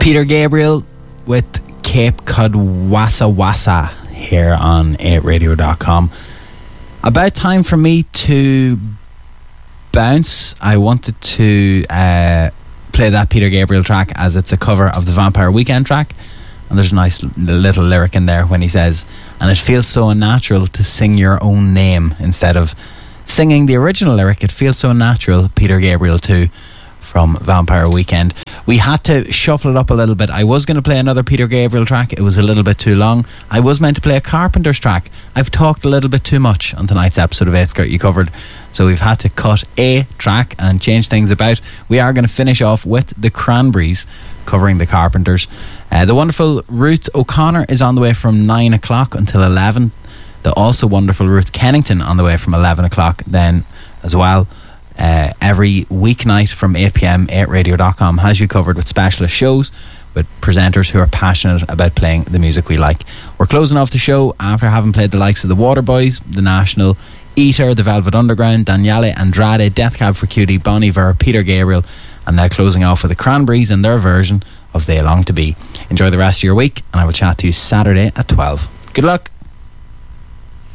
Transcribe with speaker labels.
Speaker 1: Peter Gabriel with Cape Cod Wassa Wassa here on 8radio.com. About time for me to bounce. I wanted to play that Peter Gabriel track as it's a cover of the Vampire Weekend track, and there's a nice little lyric in there when he says, and it feels so unnatural to sing your own name instead of singing the original lyric. It feels so natural. Peter Gabriel 2 from Vampire Weekend. We had to shuffle it up a little bit. I was going to play another Peter Gabriel track. It was a little bit too long. I was meant to play a Carpenters track. I've talked a little bit too much on tonight's episode of 8's Got You Covered, so we've had to cut a track and change things about. We are going to finish off with the Cranberries covering the Carpenters. The wonderful Ruth O'Connor is on the way from 9 o'clock until 11. The also wonderful Ruth Kennington on the way from 11 o'clock then as well. Every weeknight from 8pm, 8radio.com has you covered with specialist shows with presenters who are passionate about playing the music we like. We're closing off the show after having played the likes of the Waterboys, The National, Eater, The Velvet Underground, Daniele Andrade, Death Cab for Cutie, Bon Iver, Peter Gabriel, and now closing off with the Cranberries and their version of They Long to Be. Enjoy the rest of your week, and I will chat to you Saturday at 12. Good luck.